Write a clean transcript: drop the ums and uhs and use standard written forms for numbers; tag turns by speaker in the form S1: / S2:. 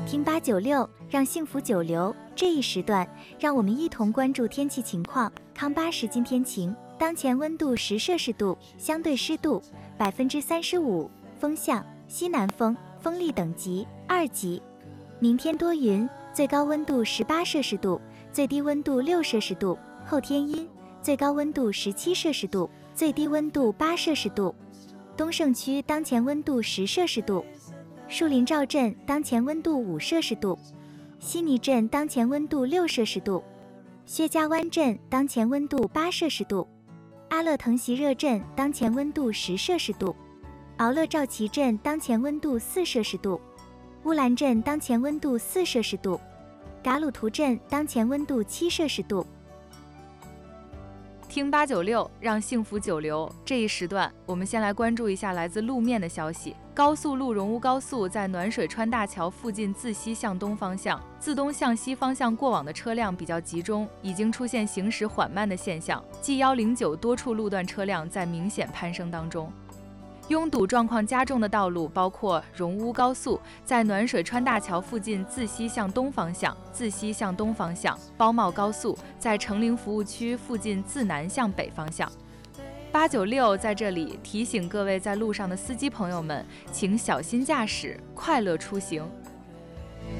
S1: 听896，让幸福久留。这一时段，让我们一同关注天气情况。康巴时今天晴，当前温度10摄氏度，相对湿度35%，风向西南风，风力等级2级。明天多云，最高温度18摄氏度，最低温度6摄氏度。后天阴，最高温度17摄氏度，最低温度8摄氏度。东胜区当前温度10摄氏度，树林赵镇当前温度5摄氏度，悉尼镇当前温度6摄氏度，薛家湾镇当前温度8摄氏度，阿勒腾席热镇当前温度10摄氏度，敖勒赵旗镇当前温度4摄氏度，乌兰镇当前温度4摄氏度，嘎鲁图镇当前温度7摄氏度。
S2: 听896，让幸福久留。这一时段，我们先来关注一下来自路面的消息。高速路荣乌高速在暖水川大桥附近自西向东方向，自东向西方向过往的车辆比较集中，已经出现行驶缓慢的现象。G109多处路段车辆在明显攀升当中。拥堵状况加重的道路包括荣乌高速在暖水川大桥附近自西向东方向，包茂高速在成陵服务区附近自南向北方向。896在这里提醒各位在路上的司机朋友们，请小心驾驶，快乐出行。